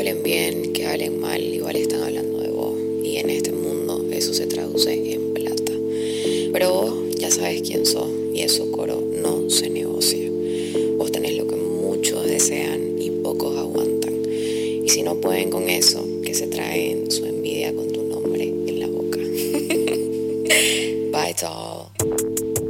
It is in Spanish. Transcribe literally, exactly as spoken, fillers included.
hablen bien, que hablen mal, igual están hablando de vos. Y en este mundo eso se traduce en plata. Pero vos ya sabes quién sos y eso, coro, no se negocia. Vos tenés lo que muchos desean y pocos aguantan. Y si no pueden con eso, que se traen su envidia con tu nombre en la boca. Bye, all.